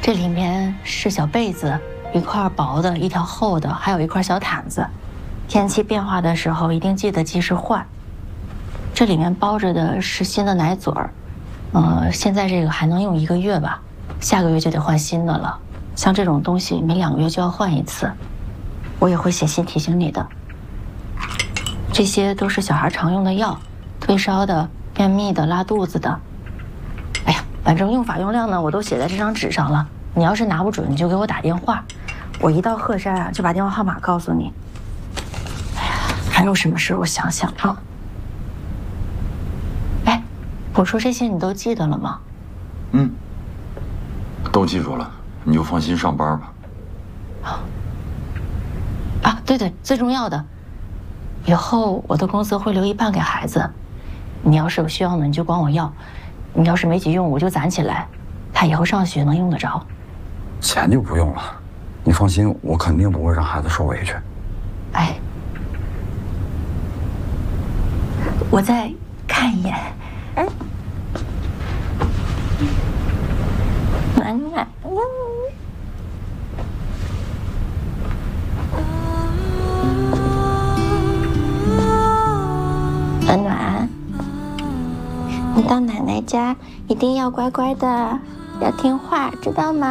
这里面是小被子，一块薄的，一条厚的，还有一块小毯子。天气变化的时候一定记得及时换。这里面包着的是新的奶嘴儿，现在这个还能用1个月吧，下个月就得换新的了。像这种东西每2个月就要换1次，我也会写信提醒你的。这些都是小孩常用的药，退烧的、便秘的、拉肚子的。哎呀，反正用法用量呢，我都写在这张纸上了。你要是拿不准，你就给我打电话，我一到鹤山啊，就把电话号码告诉你。哎呀，还有什么事？我想想啊。哎，我说这些你都记得了吗？ 都记住了，你就放心上班吧。 啊，对对，最重要的，以后我的工资会留1半给孩子，你要是有需要呢，你就管我要，你要是没急用，我就攒起来，他以后上学能用得着。 钱就不用了，你放心，我肯定不会让孩子受委屈。 哎，我再看一眼。暖暖，暖暖，你到奶奶家一定要乖乖的，要听话，知道吗？